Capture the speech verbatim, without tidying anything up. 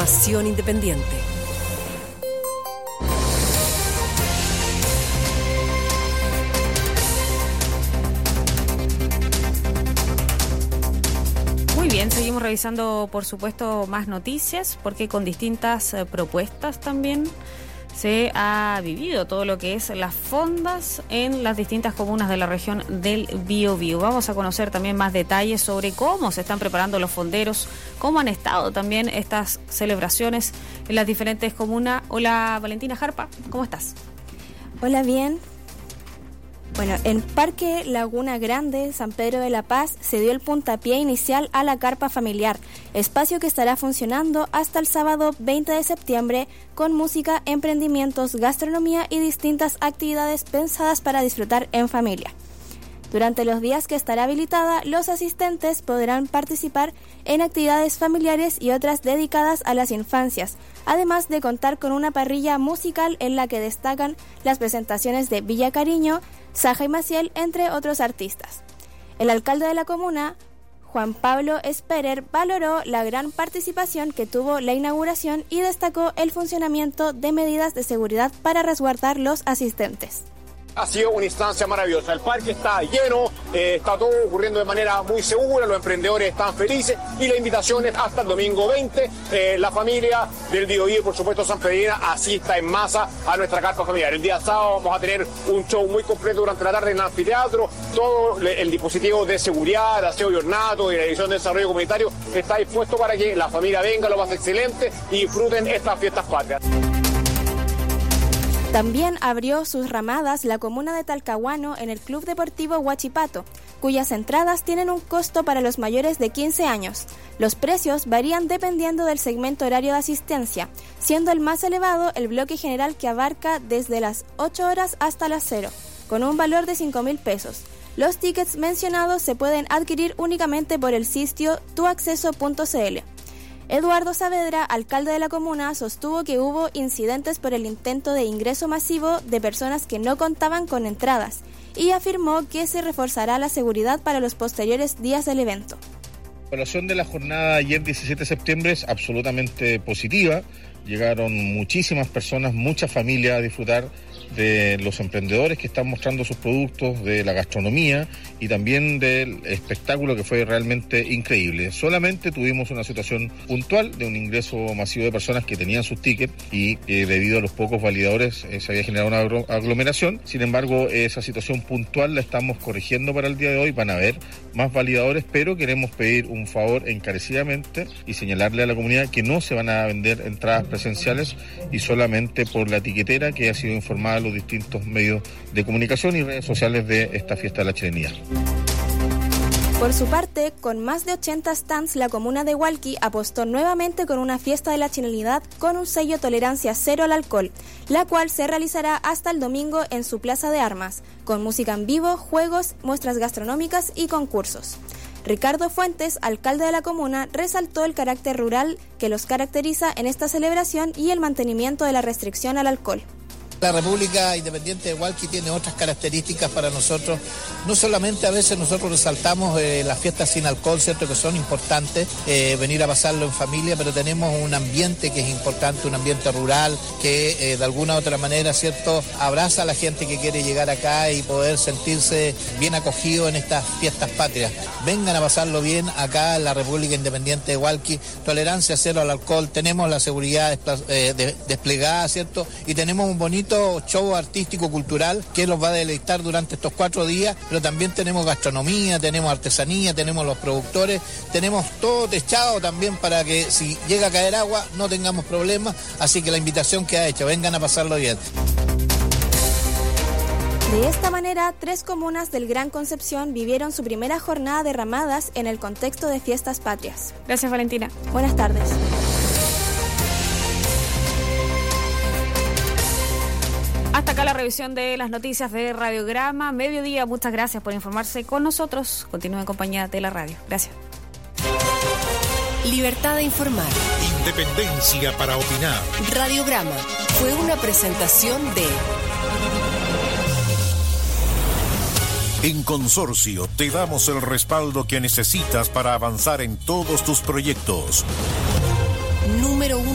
información independiente. Muy bien, seguimos revisando, por supuesto, más noticias, porque con distintas eh, propuestas también se ha vivido todo lo que es las fondas en las distintas comunas de la región del Biobío. Vamos a conocer también más detalles sobre cómo se están preparando los fonderos, cómo han estado también estas celebraciones en las diferentes comunas. Hola, Valentina Jarpa, ¿cómo estás? Hola, bien. Bueno, en Parque Laguna Grande, San Pedro de la Paz, se dio el puntapié inicial a la carpa familiar, espacio que estará funcionando hasta el sábado veinte de septiembre con música, emprendimientos, gastronomía y distintas actividades pensadas para disfrutar en familia. Durante los días que estará habilitada, los asistentes podrán participar en actividades familiares y otras dedicadas a las infancias, además de contar con una parrilla musical en la que destacan las presentaciones de Villa Cariño, Saja y Maciel, entre otros artistas. El alcalde de la comuna, Juan Pablo Esperer, valoró la gran participación que tuvo la inauguración y destacó el funcionamiento de medidas de seguridad para resguardar los asistentes. Ha sido una instancia maravillosa, el parque está lleno, eh, está todo ocurriendo de manera muy segura, los emprendedores están felices y la invitación es hasta el domingo veinte, eh, la familia del Biobío y por supuesto San Pedrina asista en masa a nuestra carpa familiar. El día sábado vamos a tener un show muy completo durante la tarde en el anfiteatro, todo el dispositivo de seguridad, de aseo y ornato y la Dirección de Desarrollo Comunitario está dispuesto para que la familia venga lo más excelente y disfruten estas fiestas patrias. También abrió sus ramadas la comuna de Talcahuano en el Club Deportivo Huachipato, cuyas entradas tienen un costo para los mayores de quince años. Los precios varían dependiendo del segmento horario de asistencia, siendo el más elevado el bloque general que abarca desde las ocho horas hasta las cero, con un valor de cinco mil pesos. Los tickets mencionados se pueden adquirir únicamente por el sitio tu acceso punto c l. Eduardo Saavedra, alcalde de la comuna, sostuvo que hubo incidentes por el intento de ingreso masivo de personas que no contaban con entradas y afirmó que se reforzará la seguridad para los posteriores días del evento. La evaluación de la jornada ayer diecisiete de septiembre es absolutamente positiva. Llegaron muchísimas personas, muchas familias a disfrutar de los emprendedores que están mostrando sus productos, de la gastronomía y también del espectáculo que fue realmente increíble. Solamente tuvimos una situación puntual de un ingreso masivo de personas que tenían sus tickets y eh, debido a los pocos validadores eh, se había generado una aglomeración. Sin embargo, esa situación puntual la estamos corrigiendo para el día de hoy. Van a haber más validadores, pero queremos pedir un favor encarecidamente y señalarle a la comunidad que no se van a vender entradas presenciales y solamente por la tiquetera que ha sido informada a los distintos medios de comunicación y redes sociales de esta fiesta de la chilenidad. Por su parte, con más de ochenta stands, la comuna de Hualqui apostó nuevamente con una fiesta de la chilenidad con un sello tolerancia cero al alcohol, la cual se realizará hasta el domingo en su plaza de armas, con música en vivo, juegos, muestras gastronómicas y concursos. Ricardo Fuentes, alcalde de la comuna, resaltó el carácter rural que los caracteriza en esta celebración y el mantenimiento de la restricción al alcohol. La República Independiente de Hualqui tiene otras características para nosotros. No solamente a veces nosotros resaltamos eh, las fiestas sin alcohol, cierto, que son importantes, eh, venir a pasarlo en familia, pero tenemos un ambiente que es importante, un ambiente rural que eh, de alguna u otra manera, cierto, abraza a la gente que quiere llegar acá y poder sentirse bien acogido en estas fiestas patrias. Vengan a pasarlo bien acá en la República Independiente de Hualqui, tolerancia cero al alcohol, tenemos la seguridad eh, de, desplegada, cierto, y tenemos un bonito show artístico cultural que los va a deleitar durante estos cuatro días, pero también tenemos gastronomía, tenemos artesanía, tenemos los productores, tenemos todo techado también para que si llega a caer agua no tengamos problemas, así que la invitación que ha hecho, vengan a pasarlo bien. De esta manera, tres comunas del Gran Concepción vivieron su primera jornada de ramadas en el contexto de fiestas patrias. Gracias, Valentina. Buenas tardes. Hasta acá la revisión de las noticias de Radiograma Mediodía. Muchas gracias por informarse con nosotros. Continúen en compañía de la radio. Gracias. Libertad de informar. Independencia para opinar. Radiograma fue una presentación de... En Consorcio te damos el respaldo que necesitas para avanzar en todos tus proyectos. Número uno.